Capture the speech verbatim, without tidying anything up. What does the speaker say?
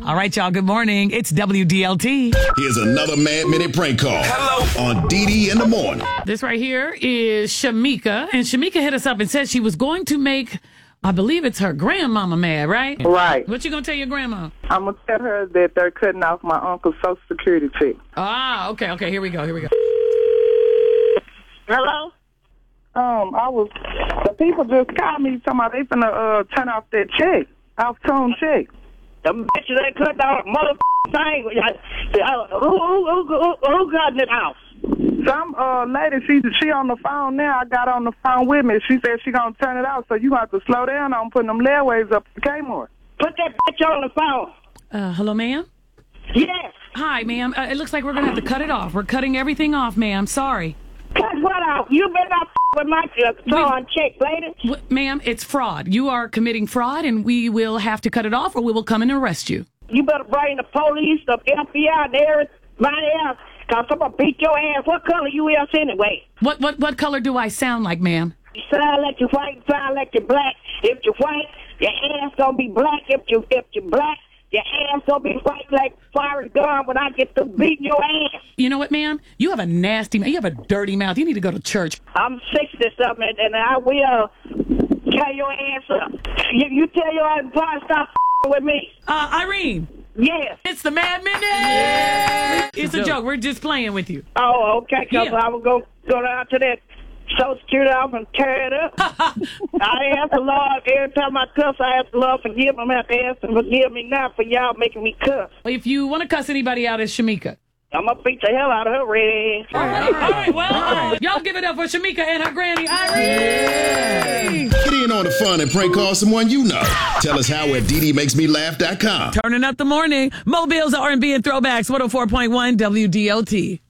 All right, y'all. Good morning. It's W D L T. Here's another Mad Minute prank call. Hello. On D D in the morning. This right here is Shamika. And Shamika hit us up and said she was going to make, I believe it's her grandmama mad, right? Right. What you going to tell your grandma? I'm going to tell her that they're cutting off my uncle's Social Security check. Ah, okay, okay. Here we go. Here we go. Hello? Um, I was, the people just called me talking about they finna uh, turn off that check, off-tone check. The bitch that cut off motherfucking thing. Uh, who, who, who, who got it off? Some uh, lady, she she on the phone now. I got on the phone with me. She said she gonna turn it off, so you have to slow down on putting them leadways up to Kmart. Put that bitch on the phone. Uh, hello, ma'am? Yes. Hi, ma'am. Uh, it looks like we're going to have to cut it off. We're cutting everything off, ma'am. Sorry. Cut what off? You better not f- with my uh, throwing check, lady. W- ma'am, it's fraud. You are committing fraud, and we will have to cut it off, or we will come and arrest you. You better bring the police, the F B I, and everybody else, because I'm going to beat your ass. What color you is anyway? What what what color do I sound like, ma'am? You sound like you're white, sound like you're black. If you're white, your ass going to be black. If, you, if you're black, your ass going to be white like Forrest Gump when I get to beating your ass. You know what, ma'am? You have a nasty mouth. You have a dirty mouth. You need to go to church. I'm sixty-something, and I will tear your ass up. You, you tell your ass to stop f***ing with me. Uh, Irene. Yes. It's the Mad Minute. Yeah. It's a joke. We're just playing with you. Oh, okay, because Yeah. I will go, go down to that Social Security office and tear it up. I ask the Lord, every time I cuss, I ask the Lord forgive me. I'm going to have to ask him forgive me now for y'all making me cuss. If you want to cuss anybody out, it's Shamika. I'm going to beat the hell out of her, Red. All right, all right. Well, uh, y'all give it up for Shamika and her granny, Irene. Get in on the fun and prank call someone you know. Tell us how at D D makes me laugh dot com. Turning up the morning. Mobile's R and B and throwbacks, one oh four point one W D L T.